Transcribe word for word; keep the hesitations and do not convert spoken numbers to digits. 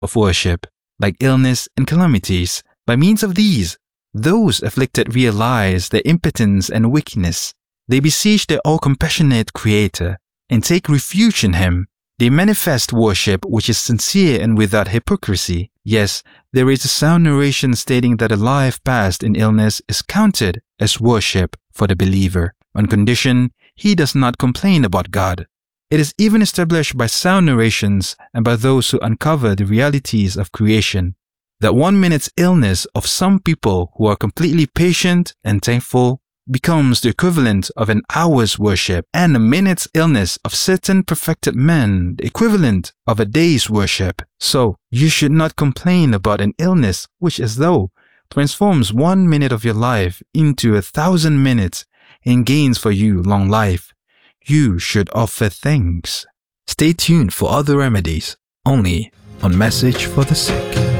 of worship, like illness and calamities. By means of these, those afflicted realize their impotence and weakness. They beseech their all-compassionate Creator and take refuge in Him. They manifest worship which is sincere and without hypocrisy. Yes, there is a sound narration stating that a life passed in illness is counted as worship for the believer, on condition he does not complain about God. It is even established by sound narrations and by those who uncover the realities of creation, that one minute's illness of some people who are completely patient and thankful becomes the equivalent of an hour's worship, and a minute's illness of certain perfected men the equivalent of a day's worship. So, you should not complain about an illness which as though transforms one minute of your life into a thousand minutes and gains for you long life. You should offer thanks. Stay tuned for other remedies, only on Message for the Sick.